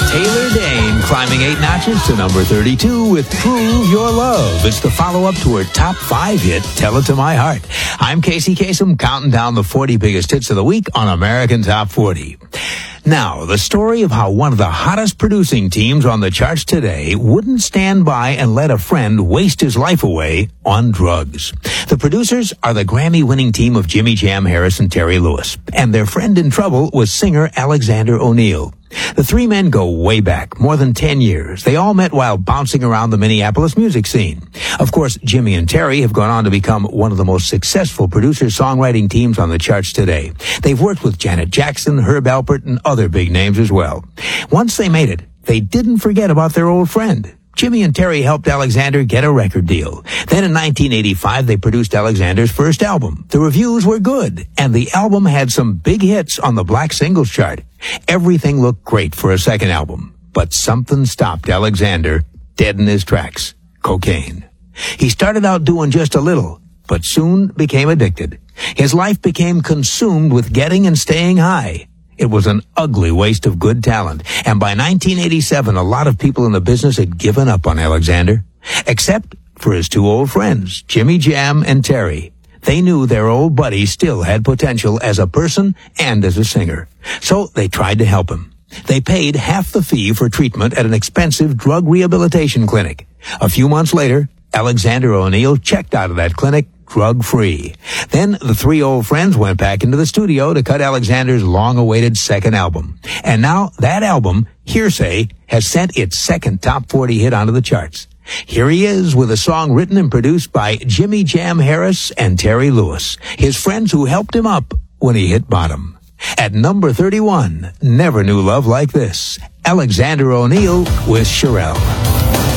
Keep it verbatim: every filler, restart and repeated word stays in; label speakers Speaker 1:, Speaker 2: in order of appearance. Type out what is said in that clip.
Speaker 1: Taylor Dayne climbing eight notches to number thirty-two with Prove Your Love. It's the follow-up to her top five hit, Tell It to My Heart. I'm Casey Kasem, counting down the forty biggest hits of the week on American Top forty. Now, the story of how one of the hottest producing teams on the charts today wouldn't stand by and let a friend waste his life away on drugs. The producers are the Grammy-winning team of Jimmy Jam Harris and Terry Lewis, and their friend in trouble was singer Alexander O'Neal. The three men go way back, more than ten years. They all met while bouncing around the Minneapolis music scene. Of course, Jimmy and Terry have gone on to become one of the most successful producer-songwriting teams on the charts today. They've worked with Janet Jackson, Herb Alpert, and other big names as well. Once they made it, they didn't forget about their old friend. Jimmy and Terry helped Alexander get a record deal. Then in nineteen eighty-five, they produced Alexander's first album. The reviews were good, and the album had some big hits on the Black Singles Chart. Everything looked great for a second album, but something stopped Alexander dead in his tracks: cocaine. He started out doing just a little, but soon became addicted. His life became consumed with getting and staying high. It was an ugly waste of good talent, and by nineteen eighty-seven, a lot of people in the business had given up on Alexander, except for his two old friends, Jimmy Jam and Terry. They knew their old buddy still had potential as a person and as a singer, so they tried to help him. They paid half the fee for treatment at an expensive drug rehabilitation clinic. A few months later, Alexander O'Neal checked out of that clinic drug-free. Then the three old friends went back into the studio to cut Alexander's long-awaited second album. And now that album, Hearsay, has sent its second top forty hit onto the charts. Here he is with a song written and produced by Jimmy Jam Harris and Terry Lewis, his friends who helped him up when he hit bottom. At number thirty-one, Never Knew Love Like This, Alexander O'Neal with Cherelle.